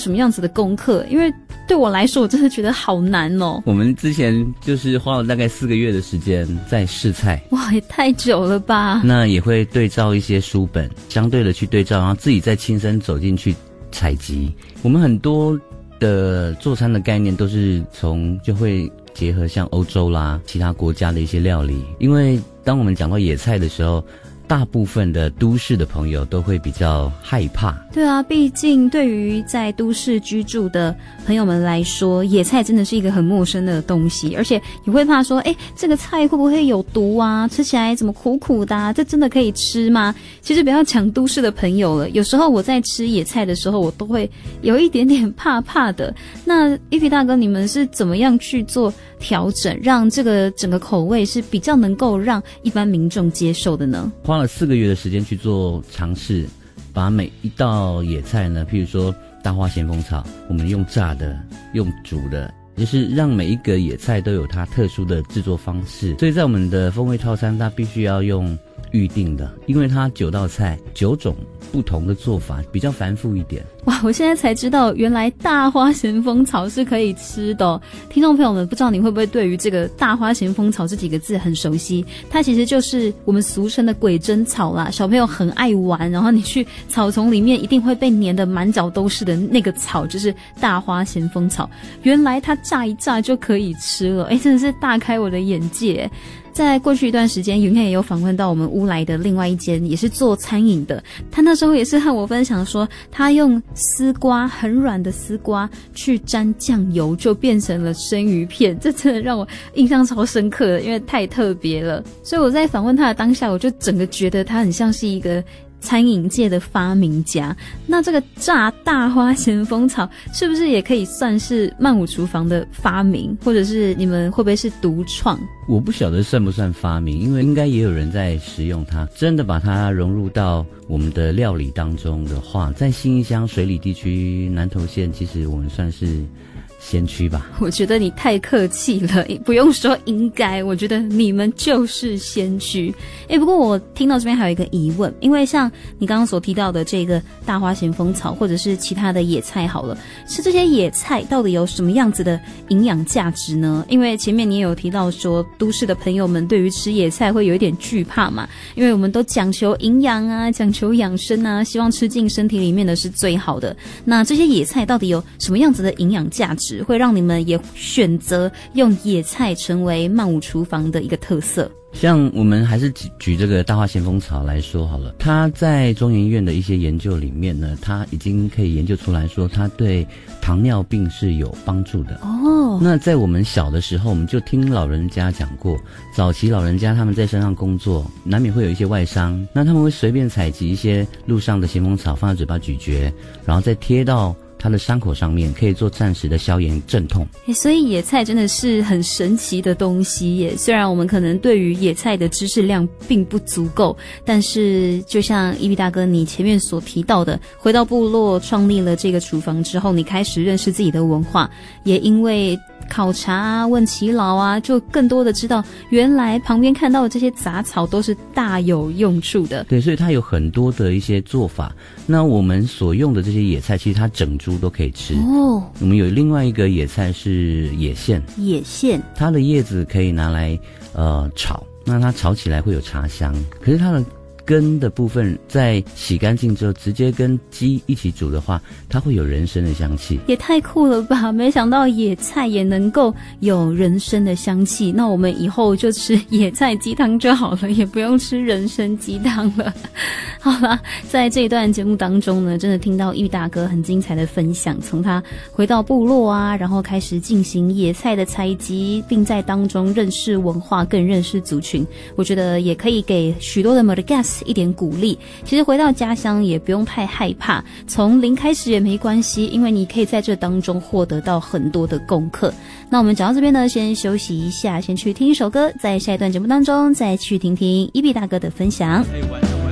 什么样子的功课？因为对我来说我真的觉得好难哦。 我们之前就是花了大概4个月的时间在试菜。 哇，也太久了吧。 那也会对照一些书本，相对的去对照，然后自己再亲身走进去采集。我们很多的做餐的概念都是就会结合像欧洲啦其他国家的一些料理，因为当我们讲到野菜的时候，大部分的都市的朋友都会比较害怕。 对啊，毕竟对于在都市居住的朋友们来说，野菜真的是一个很陌生的东西，而且也会怕说这个菜会不会有毒啊，吃起来怎么苦苦的啊，这真的可以吃吗？其实不要讲都市的朋友了，有时候我在吃野菜的时候我都会有一点点怕怕的。那一皮大哥，你们是怎么样去做调整，让这个整个口味是比较能够让一般民众接受的呢？ 花了4个月的时间去做尝试，把每一道野菜呢，譬如说大花咸丰草，我们用炸的，用煮的，就是让每一个野菜都有它特殊的制作方式。所以在我们的风味套餐，它必须要用预定的，因为它9道菜9种不同的做法，比较繁复一点。 哇，我现在才知道原来大花咸丰草是可以吃的哦。听众朋友们，不知道你会不会对于这个大花咸丰草这几个字很熟悉？它其实就是我们俗称的鬼针草啦，小朋友很爱玩，然后你去草丛里面一定会被粘得满脚都是的那个草，就是大花咸丰草。原来它炸一炸就可以吃了，真的是大开我的眼界。在过去一段时间，云燕也有访问到我们乌来的另外一间也是做餐饮的，他那时候也是和我分享说，他用丝瓜，很软的丝瓜去沾酱油就变成了生鱼片，这真的让我印象超深刻的，因为太特别了。所以我在访问他的当下，我就整个觉得他很像是一个餐饮界的发明家。那这个炸大花咸丰草是不是也可以算是曼舞厨房的发明，或者是你们会不会是独创？ 我不晓得算不算发明，因为应该也有人在食用它。真的把它融入到我们的料理当中的话，在信义乡水里地区南投县，其实我们算是先驱吧。 我觉得你太客气了，不用说应该，我觉得你们就是先驱。不过我听到这边还有一个疑问，因为像你刚刚所提到的这个大花咸丰草，或者是其他的野菜好了，是这些野菜到底有什么样子的营养价值呢？因为前面你也有提到说，都市的朋友们对于吃野菜会有一点惧怕嘛，因为我们都讲求营养啊，讲求养生啊，希望吃进身体里面的是最好的。那这些野菜到底有什么样子的营养价值，会让你们也选择用野菜成为曼舞厨房的一个特色？ 像我们还是举这个大花咸丰草来说好了，它在中研院的一些研究里面呢，它已经可以研究出来说它对糖尿病是有帮助的哦。那在我们小的时候，我们就听老人家讲过，早期老人家他们在山上工作，难免会有一些外伤，那他们会随便采集一些路上的咸丰草放在嘴巴咀嚼，然后再贴到它的伤口上面，可以做暂时的消炎镇痛。 所以野菜真的是很神奇的东西耶。虽然我们可能对于野菜的知识量并不足够，但是就像一比大哥你前面所提到的，回到部落创立了这个厨房之后，你开始认识自己的文化，也因为考察啊，问耆老啊，就更多的知道原来旁边看到的这些杂草都是大有用处的。 对，所以它有很多的一些做法。那我们所用的这些野菜，其实它整株都可以吃哦。我们有另外一个野菜是野苋，野苋它的叶子可以拿来炒，那它炒起来会有茶香，可是它的根的部分在洗干净之后直接跟鸡一起煮的话，它会有人参的香气。也太酷了吧，没想到野菜也能够有人参的香气，那我们以后就吃野菜鸡汤就好了，也不用吃人参鸡汤了。好啦，在这一段节目当中呢，真的听到玉大哥很精彩的分享，从他回到部落啊，然后开始进行野菜的采集，并在当中认识文化，更认识族群，我觉得也可以给许多的 Madagascar 一点鼓励。其实回到家乡也不用太害怕，从零开始也没关系，因为你可以在这当中获得到很多的功课。那我们讲到这边呢，先休息一下，先去听一首歌，在下一段节目当中再去听听一比大哥的分享。